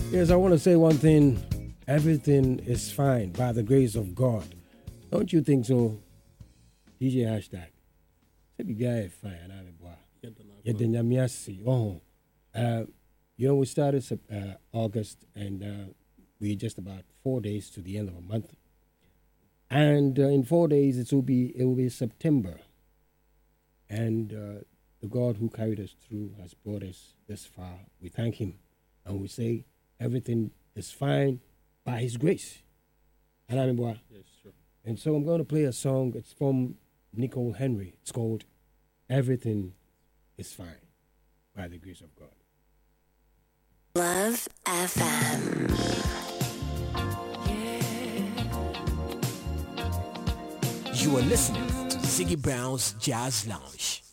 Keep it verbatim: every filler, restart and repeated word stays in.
Yes, I want to say one thing. Everything is fine by the grace of God. Don't you think so? D J hashtag. Say be guy fine. I mean, boy. Yeah, then you may see. Oh, uh, you know, we started uh, August, and uh, we're just about four days to the end of a month. And uh, in four days, it will be it will be September. And uh, the God who carried us through has brought us this far. We thank Him, and we say everything is fine by His grace. And I mean, boy. Yes, sure. And so I'm going to play a song. It's from Nicole Henry. It's called "Everything Is Fine by the Grace of God." Love F M. You are listening to Ziggy Brown's Jazz Lounge.